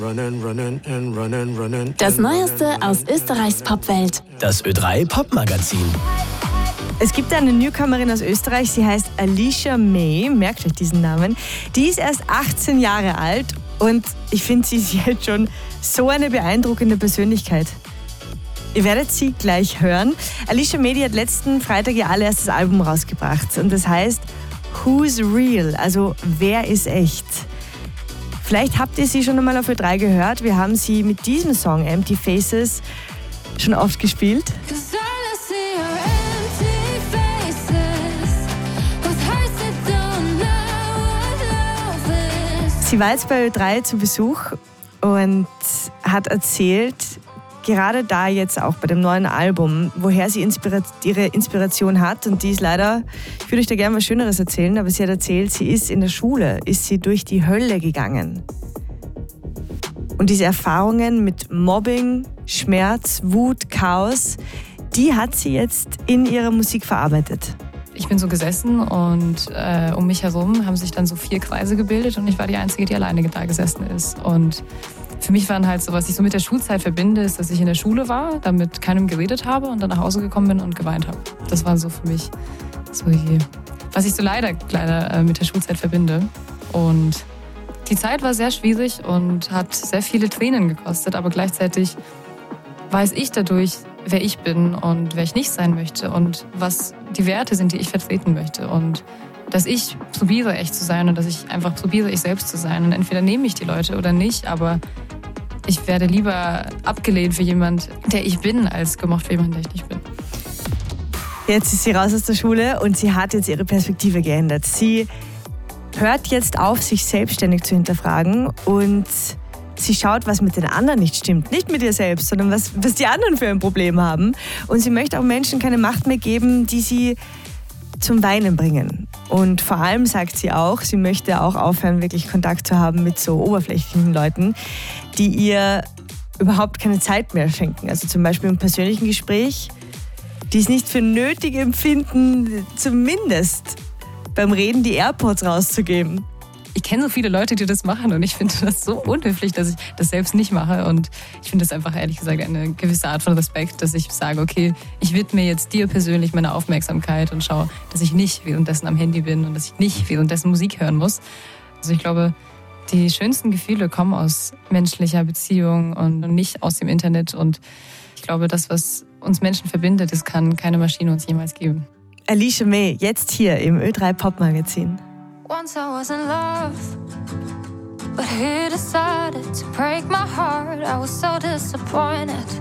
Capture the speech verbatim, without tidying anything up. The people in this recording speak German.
Das Neueste aus Österreichs Popwelt. Das Ö drei Popmagazin. Es gibt eine Newcomerin aus Österreich, sie heißt Alicia May, merkt euch diesen Namen. Die ist erst achtzehn Jahre alt und ich finde, sie ist jetzt schon so eine beeindruckende Persönlichkeit. Ihr werdet sie gleich hören. Alicia May, die hat letzten Freitag ihr allererstes Album rausgebracht und das heißt Who's Real, also wer ist echt? Vielleicht habt ihr sie schon einmal auf Ö drei gehört. Wir haben sie mit diesem Song Empty Faces schon oft gespielt. Sie war jetzt bei Ö drei zu Besuch und hat erzählt, gerade da jetzt auch bei dem neuen Album, woher sie inspira- ihre Inspiration hat. Und die ist leider, ich würde euch da gerne was Schöneres erzählen, aber sie hat erzählt, sie ist in der Schule, ist sie durch die Hölle gegangen. Und diese Erfahrungen mit Mobbing, Schmerz, Wut, Chaos, die hat sie jetzt in ihrer Musik verarbeitet. Ich bin so gesessen und äh, um mich herum haben sich dann so vier Kreise gebildet und ich war die Einzige, die alleine da gesessen ist. Und für mich waren halt so, was ich so mit der Schulzeit verbinde, ist, dass ich in der Schule war, da mit keinem geredet habe und dann nach Hause gekommen bin und geweint habe. Das war so für mich, so die, was ich so leider, leider äh, mit der Schulzeit verbinde. Und die Zeit war sehr schwierig und hat sehr viele Tränen gekostet, aber gleichzeitig weiß ich dadurch, wer ich bin und wer ich nicht sein möchte und was die Werte sind, die ich vertreten möchte. Und dass ich probiere, echt zu sein und dass ich einfach probiere, ich selbst zu sein. Und entweder nehme ich die Leute oder nicht, aber ich werde lieber abgelehnt für jemand, der ich bin, als gemocht für jemanden, der ich nicht bin. Jetzt ist sie raus aus der Schule und sie hat jetzt ihre Perspektive geändert. Sie hört jetzt auf, sich selbstständig zu hinterfragen und sie schaut, was mit den anderen nicht stimmt. Nicht mit ihr selbst, sondern was, was die anderen für ein Problem haben. Und sie möchte auch Menschen keine Macht mehr geben, die sie zum Weinen bringen. Und vor allem sagt sie auch, sie möchte auch aufhören, wirklich Kontakt zu haben mit so oberflächlichen Leuten, die ihr überhaupt keine Zeit mehr schenken. Also zum Beispiel im persönlichen Gespräch, die es nicht für nötig empfinden, zumindest beim Reden die AirPods rauszugeben. Ich kenne so viele Leute, die das machen und ich finde das so unhöflich, dass ich das selbst nicht mache. Und ich finde das einfach ehrlich gesagt eine gewisse Art von Respekt, dass ich sage, okay, ich widme jetzt dir persönlich meine Aufmerksamkeit und schaue, dass ich nicht währenddessen am Handy bin und dass ich nicht währenddessen Musik hören muss. Also ich glaube, die schönsten Gefühle kommen aus menschlicher Beziehung und nicht aus dem Internet. Und ich glaube, das, was uns Menschen verbindet, das kann keine Maschine uns jemals geben. Alicia May, jetzt hier im Ö drei Popmagazin. Once I was in love, but he decided to break my heart. I was so disappointed.